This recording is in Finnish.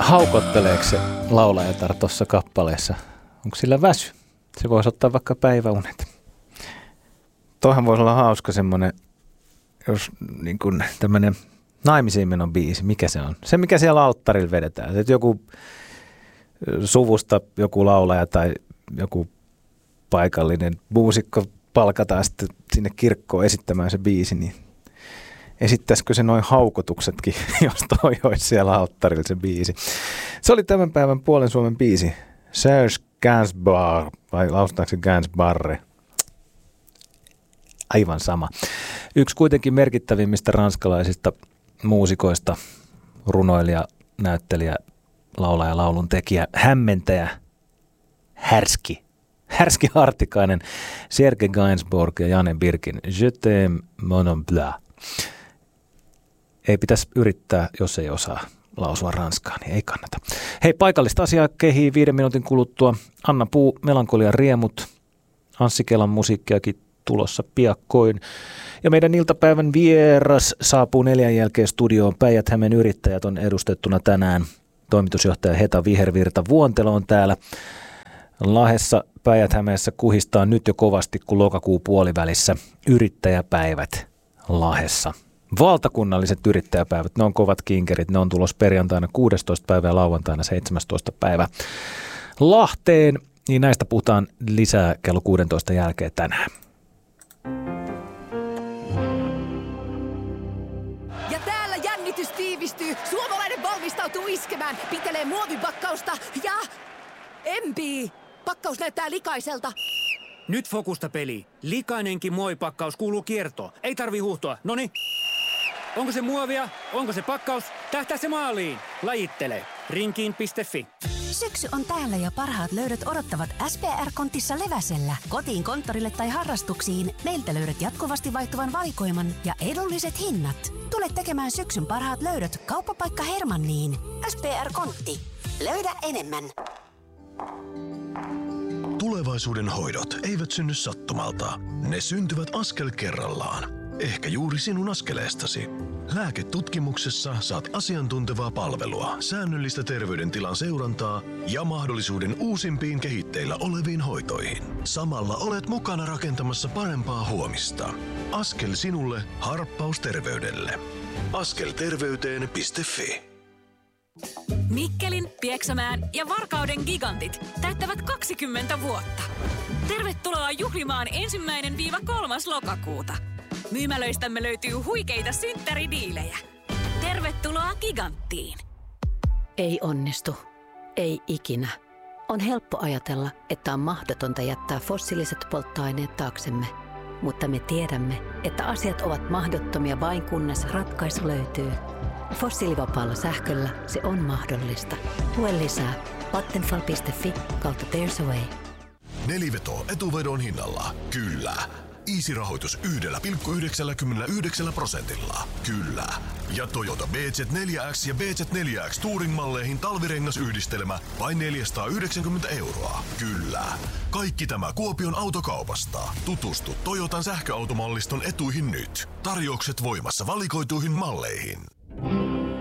Haukotteleeko se laulajatar tuossa kappaleessa? Onko sillä väsy? Se voisi ottaa vaikka päiväunet. Toihan voisi olla hauska semmoinen, jos niin kuin tämmöinen naimisiin menon biisi. Mikä se on? Se, mikä siellä alttarilla vedetään. Se, että joku suvusta joku laulaja tai joku paikallinen muusikko palkataan sitten sinne kirkkoon esittämään se biisi, niin esittäisikö se noin haukotuksetkin, jos toi olisi siellä alttarilla se biisi. Se oli tämän päivän Puolen Suomen biisi. Serge Gainsbourg, vai lausutaanko se Gainsbourg? Aivan sama. Yksi kuitenkin merkittävimmistä ranskalaisista muusikoista, runoilija, näyttelijä, laulaja, laulun tekijä, hämmentäjä, härski hartikainen Serge Gainsbourg ja Jane Birkin Je t'aime mon bleu. Ei pitäisi yrittää, jos ei osaa lausua ranskaa, niin ei kannata. Hei, paikallista asiaa kehii 5 minuutin kuluttua. Anna Puu, Melankolian riemut, Anssi Kelan musiikkiakin tulossa piakkoin. Ja meidän iltapäivän vieras saapuu 4 jälkeen studioon. Päijät-Hämeen yrittäjät on edustettuna tänään. Toimitusjohtaja Heta Vihervirta Vuontelo on täällä. Lahdessa Päijät-Hämeessä kuhistaa nyt jo kovasti, kun lokakuu puolivälissä yrittäjäpäivät Lahdessa. Valtakunnalliset yrittäjäpäivät, ne on kovat kinkerit, ne on tulos perjantaina 16. päivä ja lauantaina 17. päivä Lahteen, niin näistä puhutaan lisää kello 16 jälkeen tänään. Ja täällä jännitys tiivistyy, suomalainen valmistautuu iskemään, pitelee muovipakkausta ja empii. Pakkaus näyttää likaiselta. Nyt fokusta peli. Likainenkin muovipakkaus kuuluu kiertoon. Ei tarvi huuhtoa. Noniin. Onko se muovia? Onko se pakkaus? Tähtää se maaliin. Lajittele. Rinkiin.fi. Syksy on täällä ja parhaat löydöt odottavat SPR-kontissa Leväsellä. Kotiin, konttorille tai harrastuksiin meiltä löydät jatkuvasti vaihtuvan valikoiman ja edulliset hinnat. Tule tekemään syksyn parhaat löydöt kauppapaikka Hermanniin. SPR-kontti. Löydä enemmän. Tulevaisuuden hoidot eivät synny sattumalta. Ne syntyvät askel kerrallaan. Ehkä juuri sinun askeleestasi. Lääketutkimuksessa saat asiantuntevaa palvelua, säännöllistä terveydentilan seurantaa ja mahdollisuuden uusimpiin kehitteillä oleviin hoitoihin. Samalla olet mukana rakentamassa parempaa huomista. Askel sinulle, harppaus terveydelle. Askelterveyteen.fi. Mikkelin, Pieksämään ja Varkauden gigantit täyttävät 20 vuotta. Tervetuloa juhlimaan 1.–3. lokakuuta. Myymälöistämme löytyy huikeita synttäridiilejä. Tervetuloa Giganttiin. Ei onnistu. Ei ikinä. On helppo ajatella, että on mahdotonta jättää fossiiliset polttoaineet taaksemme. Mutta me tiedämme, että asiat ovat mahdottomia vain kunnes ratkaisu löytyy. Fossiilivapaalla sähköllä se on mahdollista. Lue lisää vattenfall.fi/there's a way. Neliveto etuvedon hinnalla. Kyllä. Easy-rahoitus 1,99%. Kyllä. Ja Toyota BZ4X ja BZ4X Touring-malleihin talvirengasyhdistelmä vain 490 €. Kyllä. Kaikki tämä Kuopion autokaupasta. Tutustu Toyotan sähköautomalliston etuihin nyt. Tarjoukset voimassa valikoituihin malleihin.